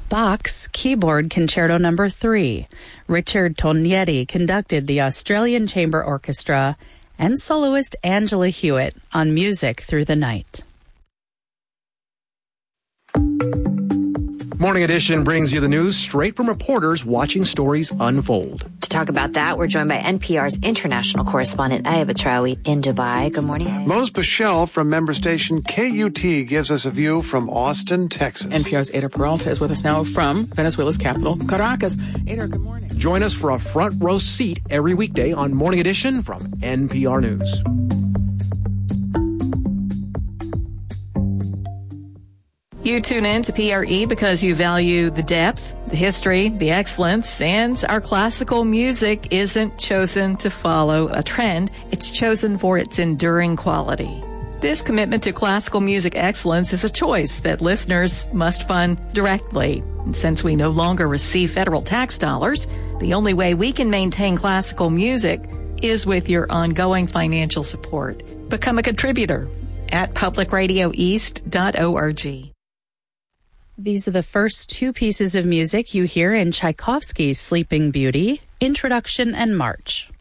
Bach's Keyboard Concerto No. 3. Richard Tognetti conducted the Australian Chamber Orchestra, and soloist Angela Hewitt on Music Through the Night. Morning Edition brings you the news straight from reporters watching stories unfold. To talk about that, we're joined by NPR's international correspondent, Ayaba Traoui, in Dubai. Good morning. Mose Pichel from member station KUT gives us a view from Austin, Texas. NPR's Ada Peralta is with us now from Venezuela's capital, Caracas. Ada, good morning. Join us for a front row seat every weekday on Morning Edition from NPR News. You tune in to PRE because you value the depth, the history, the excellence, and our classical music isn't chosen to follow a trend. It's chosen for its enduring quality. This commitment to classical music excellence is a choice that listeners must fund directly. And since we no longer receive federal tax dollars, the only way we can maintain classical music is with your ongoing financial support. Become a contributor at publicradioeast.org. These are the first two pieces of music you hear in Tchaikovsky's Sleeping Beauty, Introduction and March.